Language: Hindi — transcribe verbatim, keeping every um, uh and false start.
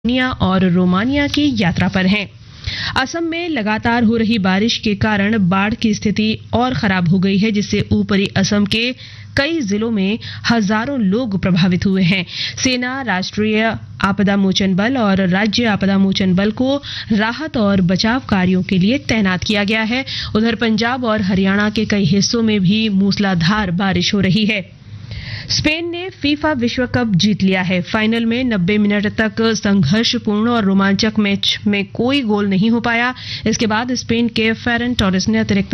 निया और रोमानिया की यात्रा पर हैं। असम में लगातार हो रही बारिश के कारण बाढ़ की स्थिति और खराब हो गई है, जिससे ऊपरी असम के कई जिलों में हजारों लोग प्रभावित हुए हैं। सेना, राष्ट्रीय आपदा मोचन बल और राज्य आपदा मोचन बल को राहत और बचाव कार्यों के लिए तैनात किया गया है। उधर पंजाब और हरियाणा के कई हिस्सों में भी मूसलाधार बारिश हो रही है। स्पेन ने फीफा विश्व कप जीत लिया है। फाइनल में नब्बे मिनट तक संघर्षपूर्ण और रोमांचक मैच में कोई गोल नहीं हो पाया। इसके बाद स्पेन के फेरन टोरेस ने अतिरिक्त